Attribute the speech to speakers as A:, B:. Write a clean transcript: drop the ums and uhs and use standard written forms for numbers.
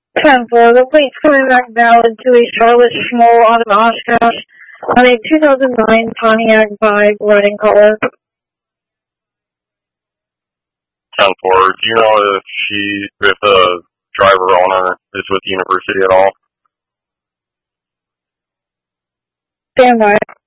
A: 10-4, the plate's coming back now into a Charlotte small autumn Oshkosh on a 2009 Pontiac Vibe running color.
B: 10-4, do you know if the driver owner is with the university at all?
A: Stand by.